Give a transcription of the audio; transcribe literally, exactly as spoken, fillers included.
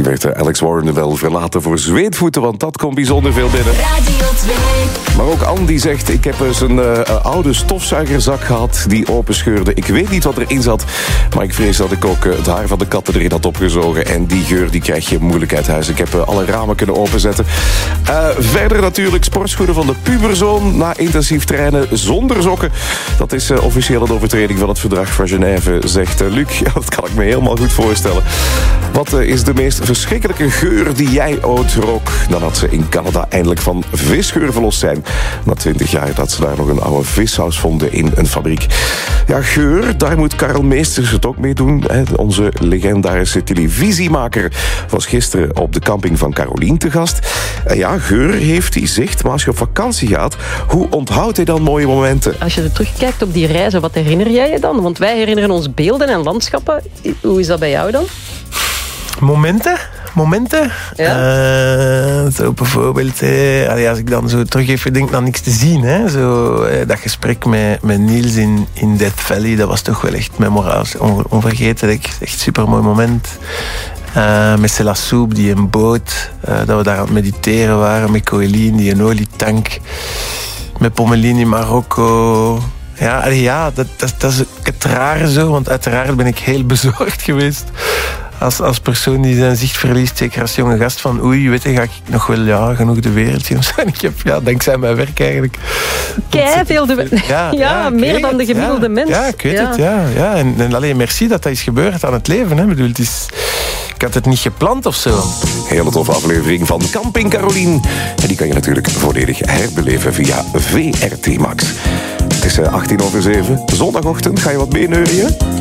die werd Alex Warren wel verlaten voor zweetvoeten, want dat komt bijzonder veel binnen. Radio twee. Maar ook Andy zegt, ik heb eens een uh, oude stofzuigerzak gehad die openscheurde. Ik weet niet wat erin zat, maar ik vrees dat ik ook uh, het haar van de katten erin had opgezogen. En die geur die krijg je moeilijk uit huis. Ik heb uh, alle ramen kunnen openzetten. Uh, verder natuurlijk sportschoenen van de puberzoon na intensief trainen zonder sokken. Dat is uh, officieel een overtreding van het verdrag van Genève, zegt uh, Luc. Ja, dat kan ik me helemaal goed voorstellen. Wat uh, is de meest verschrikkelijke geur die jij ooit rook? Nadat ze in Canada eindelijk van visgeur verlost zijn. Na twintig jaar dat ze daar nog een oude vissaus vonden in een fabriek. Ja, geur, daar moet Karel Meesters het ook mee doen. Hè. Onze legendarische televisiemaker was gisteren op de camping van Carolien te gast. En ja, geur heeft hij zicht, maar als je op vakantie gaat, hoe onthoudt hij dan mooie momenten? Als je er terugkijkt op die reizen, wat herinner jij je dan? Want wij herinneren ons beelden en landschappen. Hoe is dat bij jou dan? Momenten? Momenten? Ja. Uh, zo bijvoorbeeld, eh, allee, als ik dan zo terug even denk naar niks te zien. Hè, zo, eh, dat gesprek met, met Niels in, in Death Valley, dat was toch wel echt memorabel, on, onvergetelijk. Echt een supermooi moment. Uh, met Céla Soep, die een boot, uh, dat we daar aan het mediteren waren. Met Coeline, die een olietank. Met Pommeline in Marokko. Ja, allee, ja dat, dat, dat is het rare zo, want uiteraard ben ik heel bezorgd geweest. Als, als persoon die zijn zicht verliest, zeker als jonge gast, van oei, weet je, ga ik nog wel ja, genoeg de wereld zien. En ik heb, ja, dankzij mijn werk eigenlijk... Kei veel de... Ja, ja, ja meer dan de gemiddelde ja, mens. Ja, ik weet ja. het, ja. ja. En, en alleen merci dat dat is gebeurd aan het leven. Hè. Ik bedoel, het is... Ik had het niet gepland of zo. Hele toffe aflevering van Camping Carolien. En die kan je natuurlijk volledig herbeleven via V R T Max. Het is achttien over zeven. Zondagochtend, ga je wat meeneurien?